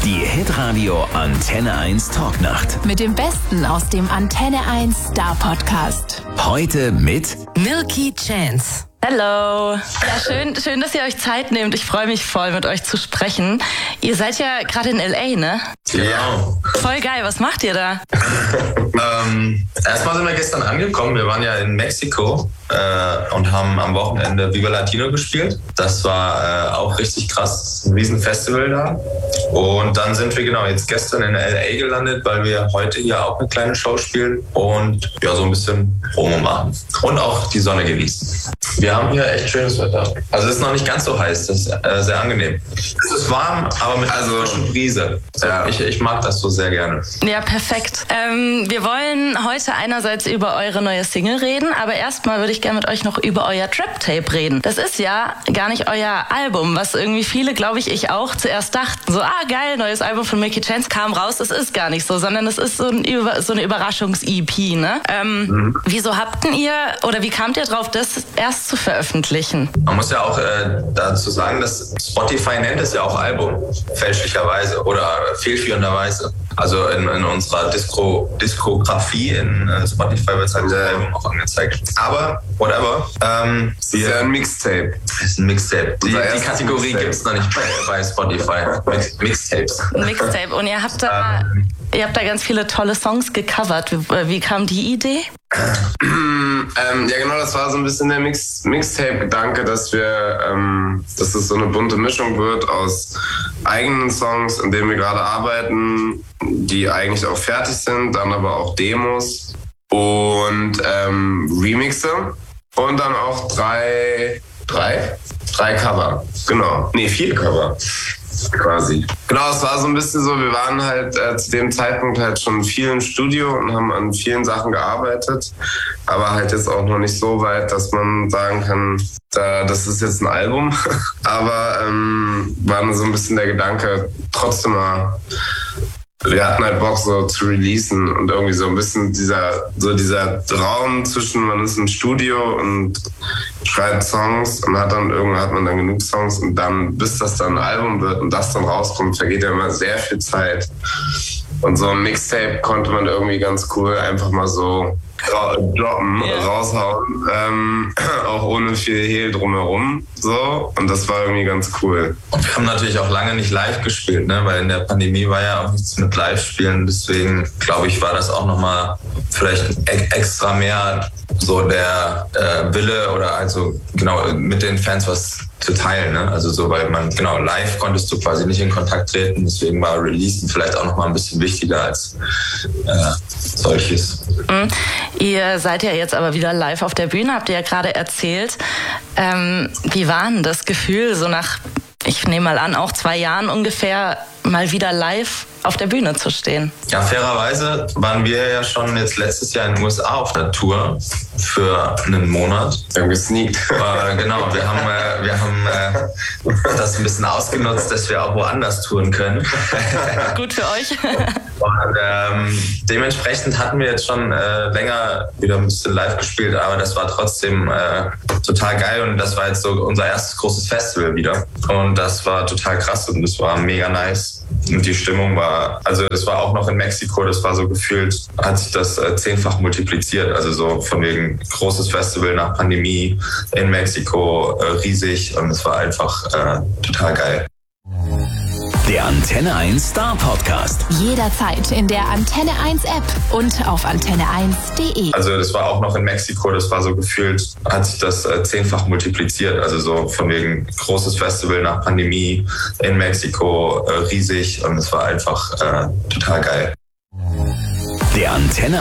Die Hitradio Antenne 1 Talknacht. Mit dem Besten aus dem Antenne 1 Star Podcast. Heute mit Milky Chance. Hallo. Ja, schön, dass ihr euch Zeit nehmt. Ich freue mich voll, mit euch zu sprechen. Ihr seid ja gerade in L.A., ne? Ja. Voll geil. Was macht ihr da? Erstmal sind wir gestern angekommen. Wir waren ja in Mexiko und haben am Wochenende Viva Latino gespielt. Das war auch richtig krass. Ein Riesenfestival da. Und dann sind wir jetzt gestern in L.A. gelandet, weil wir heute hier auch eine kleine Show spielen und ja, so ein bisschen Promo machen. Und auch die Sonne genießen. Wir haben hier echt schönes Wetter. Also es ist noch nicht ganz so heiß, das ist sehr angenehm. Es ist warm, aber mit einer frischen Brise. Ja, ich mag das so sehr gerne. Ja, perfekt. Wir wollen heute einerseits über eure neue Single reden, aber erstmal würde ich gerne mit euch noch über euer Trap-Tape reden. Das ist ja gar nicht euer Album, was irgendwie viele, glaube ich auch, zuerst dachten. So, geil, neues Album von Milky Chance kam raus. Das ist gar nicht so, sondern es ist so eine Überraschungs-EP, ne? Wieso wie kamt ihr drauf, das erst zu veröffentlichen? Man muss ja auch dazu sagen, dass Spotify nennt es ja auch Album, fälschlicherweise oder fehlführenderweise. Also in unserer Diskografie in Spotify wird es halt das Album auch angezeigt. Aber, whatever. Es ist ja ein Mixtape. Es ist ein Mixtape. Die Kategorie gibt es noch nicht bei Spotify. Mixtapes. Ein Mixtape. Und ihr habt da ganz viele tolle Songs gecovert. Wie kam die Idee? Ja, genau, das war so ein bisschen der Mixtape-Gedanke, dass es so eine bunte Mischung wird aus eigenen Songs, an denen wir gerade arbeiten, die eigentlich auch fertig sind, dann aber auch Demos und Remixe und dann auch drei Cover. Genau. 4 Cover. Quasi. Genau, es war so ein bisschen so, wir waren halt zu dem Zeitpunkt halt schon viel im Studio und haben an vielen Sachen gearbeitet, aber halt jetzt auch noch nicht so weit, dass man sagen kann, das ist jetzt ein Album. Aber war so ein bisschen der Gedanke, trotzdem mal, wir hatten halt Bock so zu releasen und irgendwie so ein bisschen dieser Raum zwischen, man ist im Studio und schreibt Songs und hat man dann genug Songs und dann, bis das dann ein Album wird und das dann rauskommt, vergeht ja immer sehr viel Zeit. Und so ein Mixtape konnte man irgendwie ganz cool einfach mal so droppen, raushauen, auch ohne viel Hehl drumherum, so, und das war irgendwie ganz cool. Und wir haben natürlich auch lange nicht live gespielt, ne, weil in der Pandemie war ja auch nichts mit Live-Spielen, deswegen glaube ich, war das auch nochmal vielleicht extra mehr so der Wille oder also genau mit den Fans was zu teilen, ne? Also so, weil live konntest du quasi nicht in Kontakt treten, deswegen war Releasen vielleicht auch nochmal ein bisschen wichtiger als solches. Ihr seid ja jetzt aber wieder live auf der Bühne, habt ihr ja gerade erzählt. Wie war denn das Gefühl, so nach, ich nehme mal an, auch 2 Jahren ungefähr, mal wieder live auf der Bühne zu stehen? Ja, fairerweise waren wir ja schon jetzt letztes Jahr in den USA auf der Tour für einen Monat. Wir haben gesneakt. Genau, wir haben das ein bisschen ausgenutzt, dass wir auch woanders touren können. Gut für euch. Und dementsprechend hatten wir jetzt schon länger wieder ein bisschen live gespielt, aber das war trotzdem total geil und das war jetzt so unser erstes großes Festival wieder. Und das war total krass und das war mega nice. Und die Stimmung war, also das war auch noch in Mexiko, das war so gefühlt, hat sich das 10-fach multipliziert. Also so von wegen großes Festival nach Pandemie in Mexiko, riesig und es war einfach total geil. Der Antenne 1 Star Podcast. Jederzeit in der Antenne 1 App und auf antenne1.de. Also das war auch noch in Mexiko, das war so gefühlt, hat sich das 10-fach multipliziert. Also so von wegen großes Festival nach Pandemie in Mexiko, riesig und es war einfach total geil. Der Antenne